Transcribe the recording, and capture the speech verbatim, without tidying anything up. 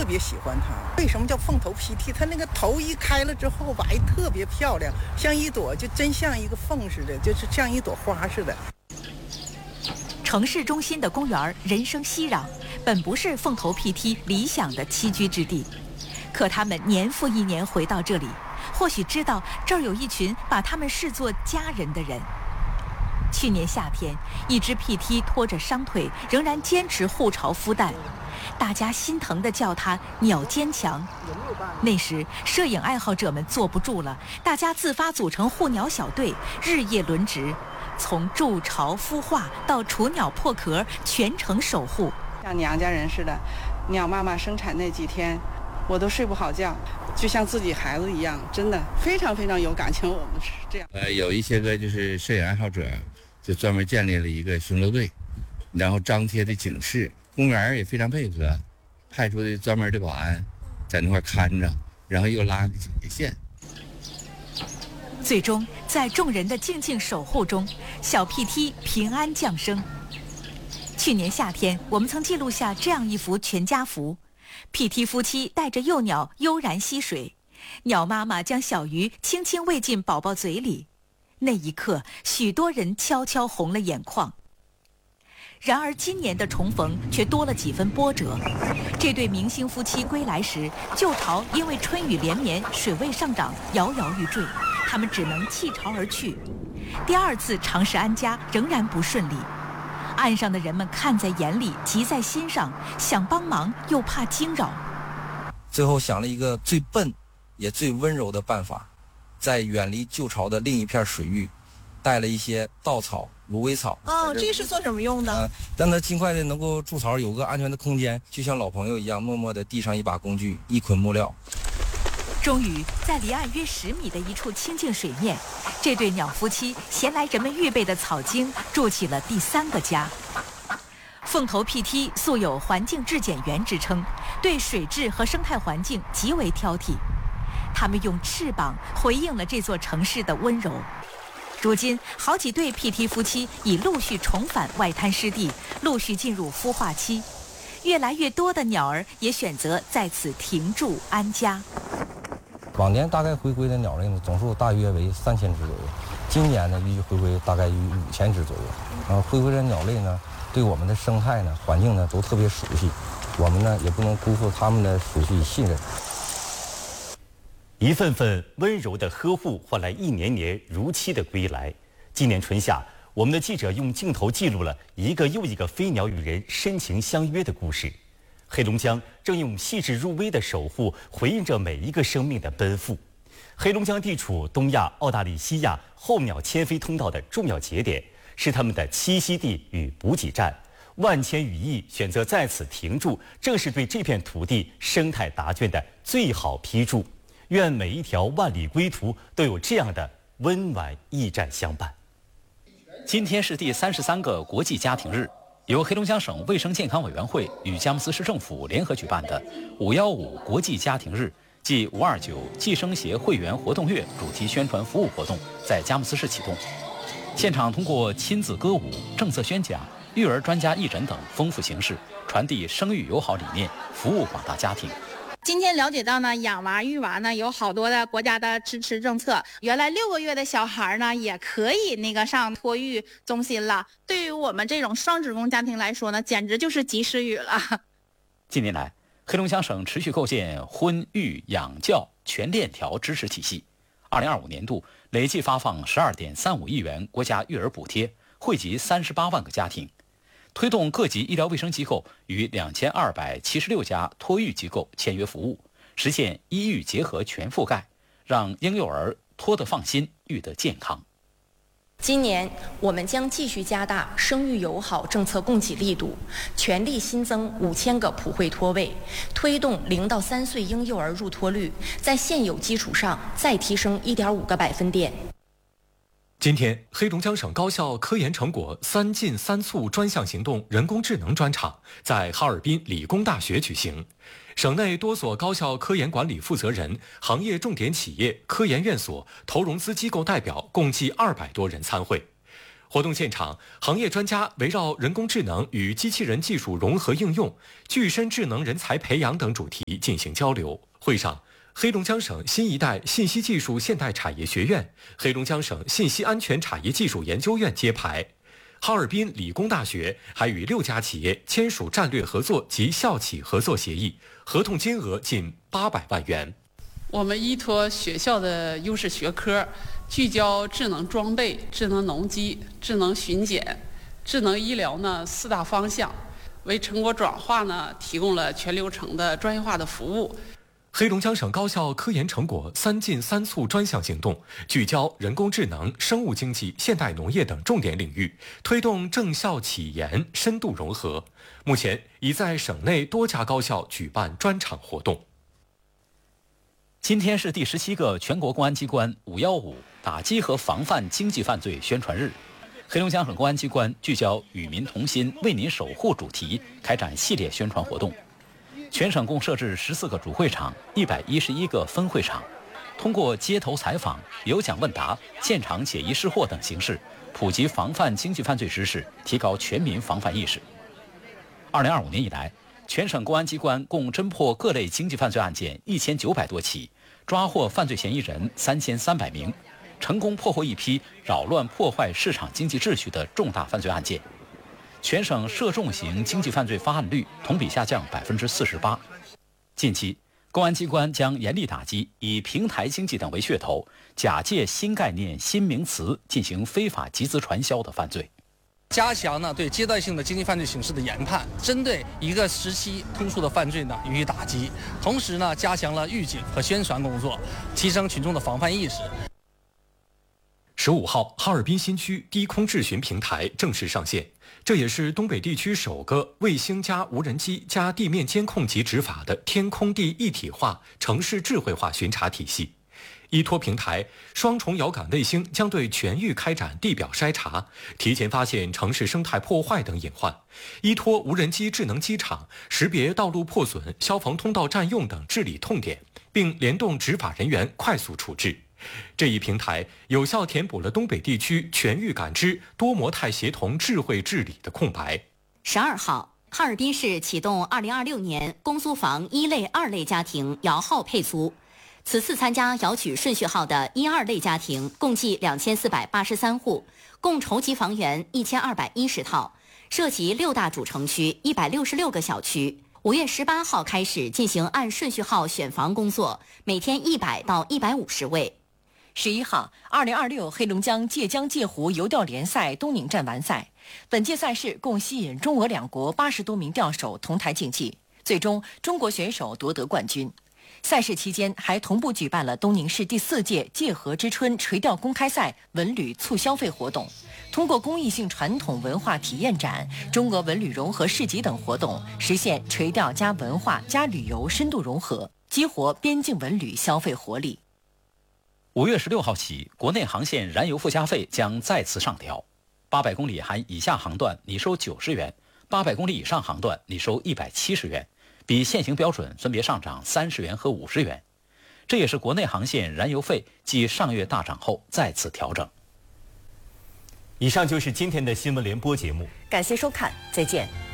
特别喜欢它。为什么叫凤头披剃？它那个头一开了之后吧，还特别漂亮，像一朵，就真像一个凤似的，就是像一朵花似的。 城市中心的公园人声熙攘，本不是凤头披剃理想的栖居之地，可他们年复一年回到这里，或许知道这儿有一群把他们视作家人的人。去年夏天，一只披剃拖着伤腿，仍然坚持护巢孵蛋，大家心疼地叫它“鸟坚强”。那时，摄影爱好者们坐不住了，大家自发组成护鸟小队，日夜轮值，从筑巢孵化到雏鸟破壳，全程守护。 像娘家人似的，鸟妈妈生产那几天，我都睡不好觉，就像自己孩子一样，真的非常非常有感情。我们是这样。 呃，有一些个就是摄影爱好者，就专门建立了一个巡逻队，然后张贴的警示，公园也非常配合，派出的专门的保安在那块看着，然后又拉个警戒线。 最终，在众人的静静守护中，小披剃平安降生。去年夏天，我们曾记录下这样一幅全家福：披剃夫妻带着幼鸟悠然嬉水，鸟妈妈将小鱼轻轻喂进宝宝嘴里。那一刻，许多人悄悄红了眼眶。然而今年的重逢却多了几分波折。这对明星夫妻归来时，旧巢因为春雨连绵，水位上涨，摇摇欲坠，他们只能弃巢而去。第二次尝试安家仍然不顺利，岸上的人们看在眼里，急在心上，想帮忙又怕惊扰。 最后想了一个最笨也最温柔的办法，在远离旧巢的另一片水域，带了一些稻草、芦苇草。 哦，这是做什么用的？ 呃、让它尽快的能够筑巢，有个安全的空间，就像老朋友一样，默默地递上一把工具，一捆木料。 终于在离岸约十米的一处清净水面，这对鸟夫妻衔来人们预备的草茎，筑起了第三个家。凤头披剃素有环境质检员之称，对水质和生态环境极为挑剔。他们用翅膀回应了这座城市的温柔。如今，好几对披剃夫妻已陆续重返外滩湿地，陆续进入孵化期。越来越多的鸟儿也选择在此停驻安家。 往年大概回归的鸟类呢，总数大约为三千只左右。今年呢，预计回归大概于五千只左右。呃，回归的鸟类呢，对我们的生态呢、环境呢都特别熟悉，我们呢也不能辜负他们的熟悉信任。 一份份温柔的呵护，换来一年年如期的归来。今年春夏，我们的记者用镜头记录了一个又一个飞鸟与人深情相约的故事。黑龙江正用细致入微的守护回应着每一个生命的奔赴。黑龙江地处东亚澳大利西亚候鸟迁飞通道的重要节点，是它们的栖息地与补给站。万千羽翼选择在此停驻，正是对这片土地生态答卷的最好批注。愿每一条万里归途都有这样的温婉驿站相伴。 今天是第三十三个国际家庭日，由黑龙江省卫生健康委员会与佳木斯市政府联合举办的五一五国际家庭日暨五二九计生协会员活动月主题宣传服务活动在佳木斯市启动。现场通过亲子歌舞、政策宣讲、育儿专家义诊等丰富形式，传递生育友好理念，服务广大家庭。 今天了解到呢，养娃育娃呢有好多的国家的支持政策。原来六个月的小孩呢也可以那个上托育中心了。对于我们这种双职工家庭来说呢，简直就是及时雨了。 近年来，黑龙江省持续构建婚育养教全链条支持体系。二零二五年度累计发放十二点三五亿元国家育儿补贴，惠及三十八万个家庭。推动各级医疗卫生机构与两千二百七十六家托育机构签约服务，实现医育结合全覆盖，让婴幼儿托得放心，育得健康。 今年我们将继续加大生育友好政策供给力度，全力新增五千个普惠托位，推动零到三岁婴幼儿入托率在现有基础上再提升一点五个百分点。 今天，黑龙江省高校科研成果“三进三促”专项行动人工智能专场在哈尔滨理工大学举行。省内多所高校科研管理负责人、行业重点企业、科研院所、投融资机构代表共计二百多人参会。 活动现场，行业专家围绕人工智能与机器人技术融合应用、具身智能人才培养等主题进行交流。会上，黑龙江省新一代信息技术现代产业学院、黑龙江省信息安全产业技术研究院揭牌。哈尔滨理工大学还与六家企业签署战略合作及校企合作协议，合同金额近八百万元。 我们依托学校的优势学科，聚焦智能装备、智能农机、智能巡检、智能医疗呢四大方向，为成果转化呢提供了全流程的专业化的服务。 黑龙江省高校科研成果三进三促专项行动聚焦人工智能、生物经济、现代农业等重点领域，推动政校企研深度融合。目前已在省内多家高校举办专场活动。 今天是第十七个全国公安机关“五幺五”打击和防范经济犯罪宣传日。黑龙江省公安机关聚焦“与民同心，为您守护”主题，开展系列宣传活动。全省共设置十四个主会场、一百一十一个分会场，通过街头采访、有奖问答、现场解疑释惑等形式，普及防范经济犯罪知识，提高全民防范意识。二零二五年以来，全省公安机关共侦破各类经济犯罪案件一千九百多起，抓获犯罪嫌疑人三千三百名，成功破获一批扰乱破坏市场经济秩序的重大犯罪案件。全省涉重型经济犯罪发案率同比下降百分之四十八。近期，公安机关将严厉打击以平台经济等为噱头，假借新概念、新名词进行非法集资传销的犯罪。 加强呢对阶段性的经济犯罪形式的研判，针对一个时期突出的犯罪呢予以打击，同时呢加强了预警和宣传工作，提升群众的防范意识。 十五号，哈尔滨新区低空智询平台正式上线，这也是东北地区首个卫星加无人机加地面监控级执法的天空地一体化城市智慧化巡查体系。依托平台，双重遥感卫星将对全域开展地表筛查，提前发现城市生态破坏等隐患；依托无人机智能机场，识别道路破损、消防通道占用等治理痛点，并联动执法人员快速处置。这一平台有效填补了东北地区全域感知、多模态协同智慧治理的空白。 十二号，哈尔滨市启动二零二六年公租房一类、二类家庭摇号配租。此次参加摇取顺序号的一二类家庭共计两千四百八十三户，共筹集房源一千二百一十套，涉及六大主城区一百六十六个小区。五月十八号开始进行按顺序号选房工作，每天一百到一百五十位。 十一号，二零二六黑龙江界江界湖游钓联赛东宁站完赛。本届赛事共吸引中俄两国八十多名钓手同台竞技，最终中国选手夺得冠军。赛事期间还同步举办了东宁市第四届界河之春垂钓公开赛文旅促消费活动，通过公益性传统文化体验展、中俄文旅融合市集等活动，实现垂钓加文化加旅游深度融合，激活边境文旅消费活力。 五月十六号起，国内航线燃油附加费将再次上调，八百公里含以下航段你收九十元，八百公里以上航段你收一百七十元，比现行标准分别上涨三十元和五十元。这也是国内航线燃油费继上月大涨后再次调整。 以上就是今天的新闻联播节目， 感谢收看，再见。